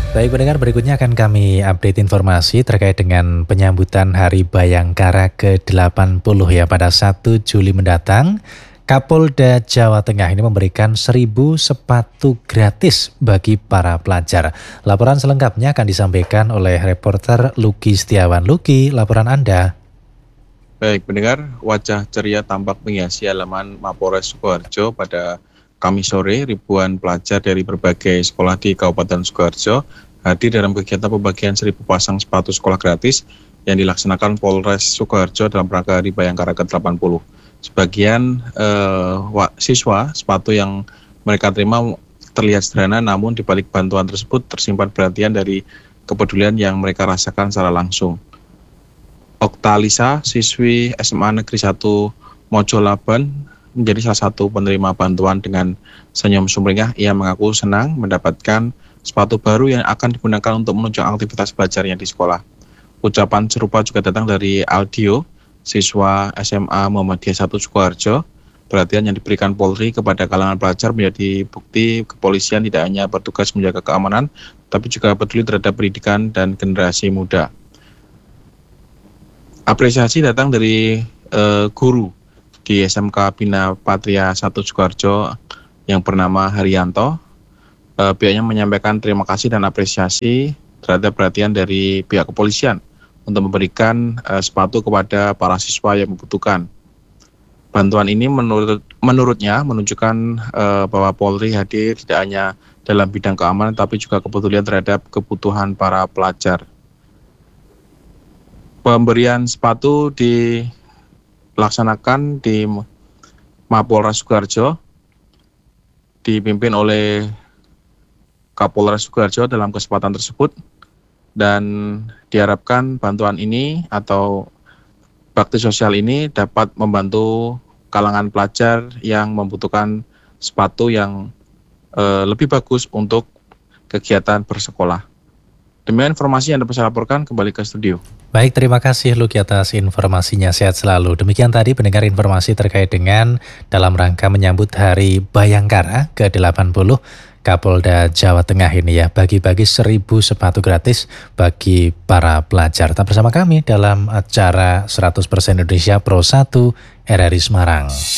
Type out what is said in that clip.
Baik pendengar, berikutnya akan kami update informasi terkait dengan penyambutan Hari Bayangkara ke-80 ya pada 1 Juli mendatang. Kapolda Jawa Tengah ini memberikan 1.000 sepatu gratis bagi para pelajar. Laporan selengkapnya akan disampaikan oleh reporter Lucky Setiawan. Lucky, laporan Anda. Baik, pendengar, wajah ceria tampak menghiasi halaman Mapolres Sukoharjo pada Kamis sore. Ribuan pelajar dari berbagai sekolah di Kabupaten Sukoharjo hadir dalam kegiatan pembagian 1.000 pasang sepatu sekolah gratis yang dilaksanakan Polres Sukoharjo dalam rangka Hari Bayangkara ke-80. Sebagian siswa sepatu yang mereka terima terlihat sederhana, namun di balik bantuan tersebut tersimpan perhatian dari kepedulian yang mereka rasakan secara langsung. Oktalisa, siswi SMA Negeri 1 Mojolaban, menjadi salah satu penerima bantuan. Dengan senyum sumringah, ia mengaku senang mendapatkan sepatu baru yang akan digunakan untuk menunjang aktivitas belajarnya di sekolah. Ucapan serupa juga datang dari Aldio, siswa SMA Muhammadiyah 1 Sukoharjo. Perhatian yang diberikan Polri kepada kalangan pelajar menjadi bukti kepolisian tidak hanya bertugas menjaga keamanan, tapi juga peduli terhadap pendidikan dan generasi muda. Apresiasi datang dari guru di SMK Bina Patria 1 Sukoharjo yang bernama Haryanto. Pihaknya menyampaikan terima kasih dan apresiasi terhadap perhatian dari pihak kepolisian untuk memberikan sepatu kepada para siswa yang membutuhkan. Bantuan ini menurutnya menunjukkan bahwa Polri hadir tidak hanya dalam bidang keamanan, tapi juga kepedulian terhadap kebutuhan para pelajar. Pemberian sepatu dilaksanakan di Mapolres Sukoharjo, dipimpin oleh Kapolres Sukoharjo dalam kesempatan tersebut, dan diharapkan bantuan ini atau bakti sosial ini dapat membantu kalangan pelajar yang membutuhkan sepatu yang lebih bagus untuk kegiatan bersekolah. Demikian informasi yang dapat saya laporkan, kembali ke studio. Baik, terima kasih Lucky atas informasinya, sehat selalu. Demikian tadi pendengar informasi terkait dengan dalam rangka menyambut Hari Bayangkara ke-80 Kapolda Jawa Tengah ini ya, bagi-bagi 1.000 sepatu gratis bagi para pelajar. Tetap bersama kami dalam acara 100% Indonesia Pro 1 RRI Semarang.